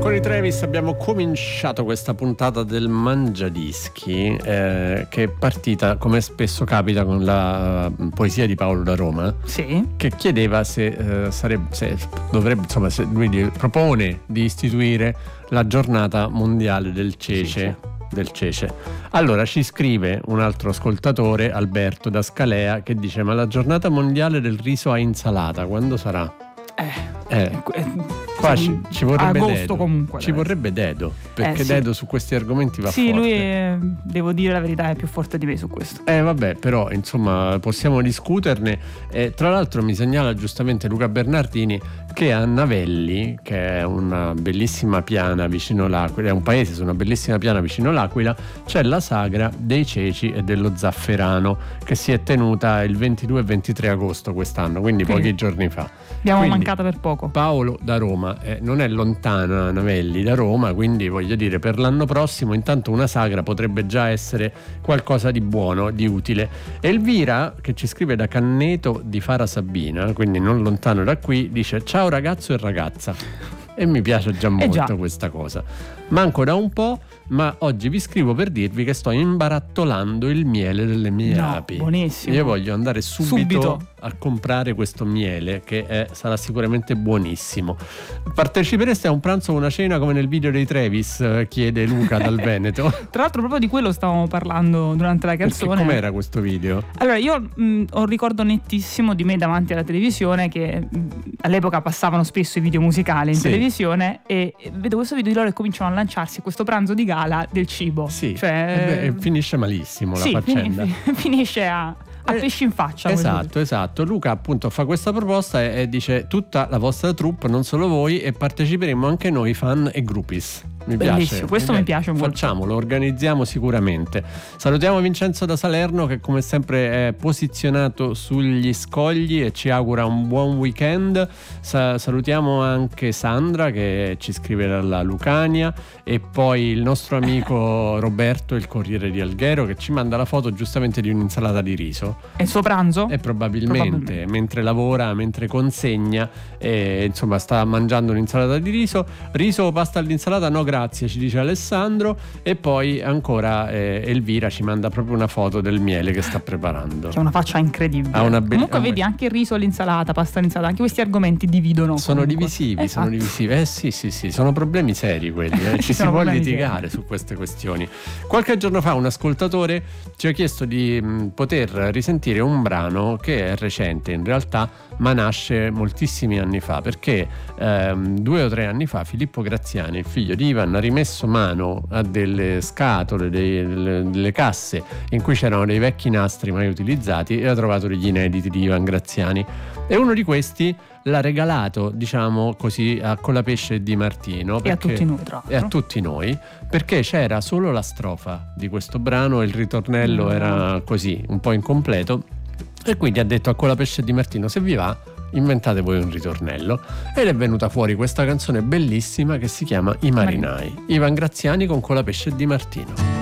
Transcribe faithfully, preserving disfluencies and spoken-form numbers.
con i Travis abbiamo cominciato questa puntata del Mangiadischi, eh, che è partita, come spesso capita, con la uh, poesia di Paolo da Roma, sì, che chiedeva se, uh, sarebbe, se dovrebbe, insomma, se lui di, propone di istituire la giornata mondiale del cece. Del cece. Allora ci scrive un altro ascoltatore, Alberto da Scalea, che dice: ma la giornata mondiale del riso a insalata quando sarà? Eh, Eh, eh, qua ci, ci vorrebbe agosto Dedo. comunque Ci vorrebbe Dedo, perché eh, sì. Dedo su questi argomenti va sì, forte. lui è, devo dire la verità, è più forte di me su questo. Eh vabbè, però insomma possiamo discuterne. Eh, tra l'altro mi segnala giustamente Luca Bernardini che a Navelli, che è una bellissima piana vicino l'Aquila, è un paese su una bellissima piana vicino l'Aquila, c'è la sagra dei ceci e dello zafferano che si è tenuta il ventidue e ventitré agosto quest'anno, quindi Quindi pochi giorni fa. Abbiamo Quindi, mancata per poco. Paolo da Roma, eh, non è lontana Navelli da Roma, quindi voglio dire, per l'anno prossimo intanto una sagra potrebbe già essere qualcosa di buono, di utile. Elvira, che ci scrive da Canneto di Fara Sabina, quindi non lontano da qui, dice: ciao ragazzo e ragazza. E mi piace già molto eh già. questa cosa. Manco da un po', ma oggi vi scrivo per dirvi che sto imbarattolando il miele delle mie no, api. Buonissimo. Io voglio andare subito, Subito. a comprare questo miele che è, sarà sicuramente buonissimo. Partecipereste a un pranzo o una cena come nel video dei Travis? Chiede Luca dal Veneto. Tra l'altro proprio di quello stavamo parlando durante la canzone. Perché com'era questo video? Allora io mh, ho un ricordo nettissimo di me davanti alla televisione, che mh, all'epoca passavano spesso i video musicali in Sì. televisione, e vedo questo video di loro che cominciano a lanciarsi questo pranzo di gala del cibo. Sì, cioè, e beh, finisce malissimo sì, la faccenda. fin- finisce a, a Eh, pesci in faccia. come si Esatto, esatto. Luca appunto fa questa proposta e, e dice: tutta la vostra troupe, non solo voi, e parteciperemo anche noi fan e groupies. Mi Bellissimo, piace. questo mi piace molto. Facciamolo, organizziamo sicuramente. Salutiamo Vincenzo da Salerno, che come sempre è posizionato sugli scogli e ci augura un buon weekend. Sa- salutiamo anche Sandra, che ci scrive dalla Lucania, e poi il nostro amico Roberto, il Corriere di Alghero, che ci manda la foto giustamente di un'insalata di riso. È il suo pranzo? E probabilmente, Probabilmente. mentre lavora, mentre consegna, eh, insomma sta mangiando un'insalata di riso. Riso o pasta all'insalata? No grazie, ci dice Alessandro. E poi ancora eh, Elvira ci manda proprio una foto del miele che sta preparando. C'è una faccia incredibile. Ha una be- Comunque ha una- vedi, anche il riso, l'insalata, pasta all'insalata, anche questi argomenti dividono. Sono comunque. divisivi, Esatto. sono divisivi. Eh sì, sì, sì, sono problemi seri quelli. Eh. Ci si Sono può problemi litigare seri. su queste questioni. Qualche giorno fa un ascoltatore ci ha chiesto di mh, poter risentire un brano che è recente in realtà, ma nasce moltissimi anni fa, perché ehm, due o tre anni fa Filippo Graziani, il figlio di Ivan, ha rimesso mano a delle scatole, dei- delle, delle casse in cui c'erano dei vecchi nastri mai utilizzati, e ha trovato degli inediti di Ivan Graziani, e uno di questi l'ha regalato, diciamo così, a Colapesce e Di Martino, E a perché- tutti noi, tra e a l'altro. tutti noi, perché c'era solo la strofa di questo brano e il ritornello Mm. era così, un po' incompleto, e quindi ha detto a Colapesce e Di Martino: se vi va, inventate voi un ritornello, ed è venuta fuori questa canzone bellissima che si chiama I Marinai. Ivan Graziani con Colapesce e Di Martino.